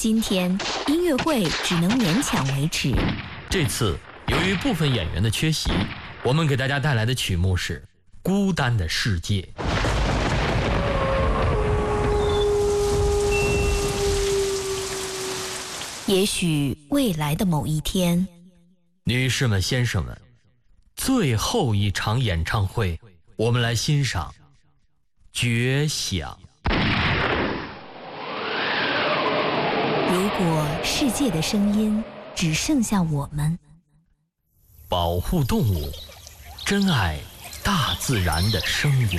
今天音乐会只能勉强维持。 这次由于部分演员的缺席，我们给大家带来的曲目是《孤单的世界》。 也许未来的某一天， 女士们、先生们，最后一场演唱会，我们来欣赏《绝响》。 如果世界的声音只剩下我们， 保护动物，珍爱大自然的声音。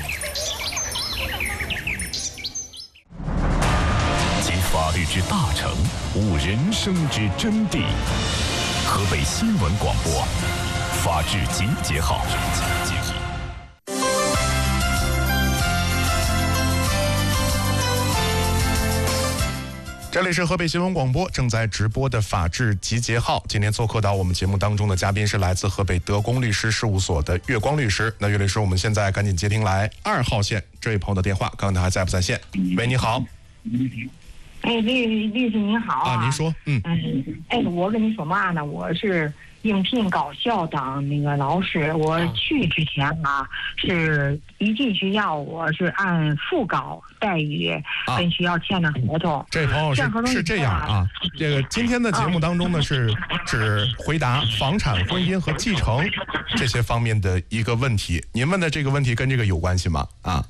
集法律之大成，悟人生之真谛。河北新闻广播，法治集结号。 这里是河北新闻广播正在直播的法治集结号。今天做客到我们节目当中的嘉宾是来自河北德公律师事务所的岳光律师。那岳律师，我们现在赶紧接听来2号线这位朋友的电话，看看他还在不在线。喂，你好。 律师您好啊，您说。 我跟你说嘛呢，我是应聘高校当那个老师。我去之前是一进学校，我是按副高待遇跟学校签的合同。 这朋友是这样啊，这个今天的节目当中呢是只回答房产、婚姻和继承这些方面的一个问题。您问的这个问题跟这个有关系吗？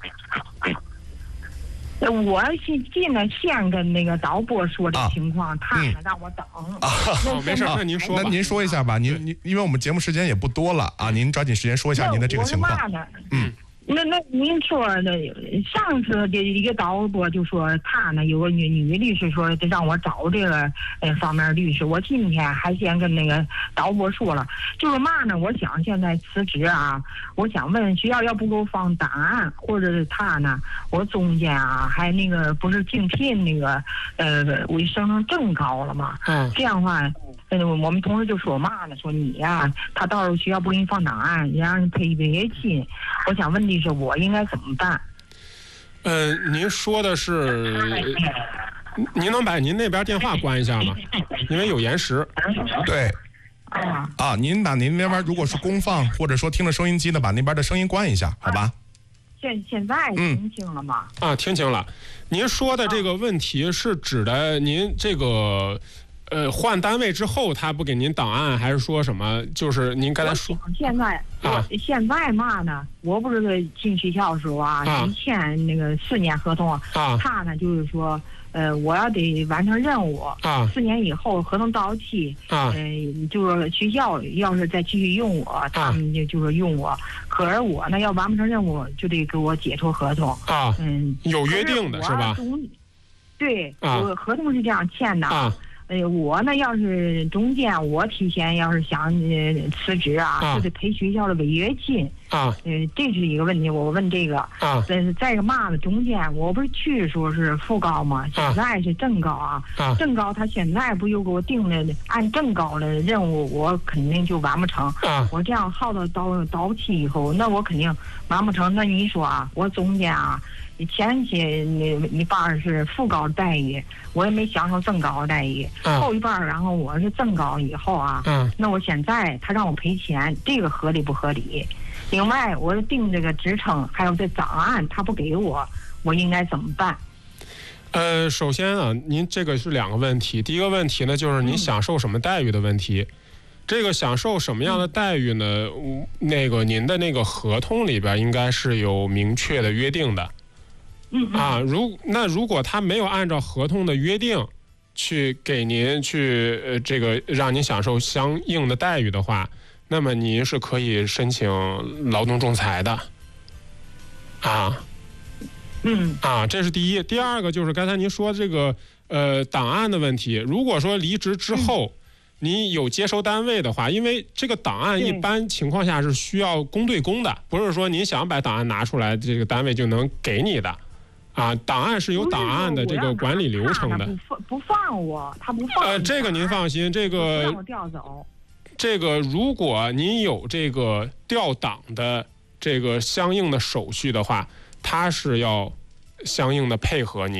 我进了县跟那个导播说的情况，他呢让我等。 没事，那您说吧。 那您说一下吧，您因为我们节目时间也不多了啊，您抓紧时间说一下您的这个情况。 那您说的，上次的一个导播就说他呢有个女律师说让我找这个方面律师。我今天还先跟那个导播说了，就是嘛呢，我想现在辞职我想问学校要不给我放档案，或者是他呢，我中间还那个不是竞聘那个卫生证高了嘛？这样的话。我们同事就说嘛呢，说你他到时候学校不给你放档案，让人赔违约金。我想问的是，我应该怎么办？ 您说的是，您能把您那边电话关一下吗？因为有延时。 对。您把您那边如果是公放，或者说听着收音机的，把那边的声音关一下，好吧？ 现在听清了吗？ 听清了。您说的这个问题是指的您这个。换单位之后他不给您档案，还是说什么？就是您刚才说现在嘛呢？我不是进学校的时候你签那个4年合同他呢就是说我要得完成任务4年以后合同到期就是学校要是再继续用我，他们就是用我，可是我呢要完不成任务就得给我解除合同有约定的是吧？ 对，我合同是这样签的我呢，要是中间我提前要是想辞职就得赔学校的违约金这是一个问题。我问这个再一个嘛呢，中间我不是去说是副高吗？现在是正高正高他现在不又给我定了按正高的任务，我肯定就完不成我这样耗到期以后，那我肯定完不成。那你说我中间前期一半是副高待遇，我也没享受正高待遇后一半然后我是正高以后那我现在他让我赔钱，这个合理不合理？另外我定这个职称还有这档案他不给我应该怎么办？ 首先您这个是2个问题。第一个问题呢，就是您享受什么待遇的问题。这个享受什么样的待遇呢？那个您的那个合同里边应该是有明确的约定的。如果他没有按照合同的约定去给您去这个让您享受相应的待遇的话，那么您是可以申请劳动仲裁的。这是第一。第二个就是刚才您说这个档案的问题。如果说离职之后你有接收单位的话，因为这个档案一般情况下是需要公对公的，不是说您想把档案拿出来这个单位就能给你的档案是有档案的这个管理流程的。 不放我，他不放这个您放心，这个让我调走。 这个如果您有这个调档的这个相应的手续的话，他是要相应的配合你。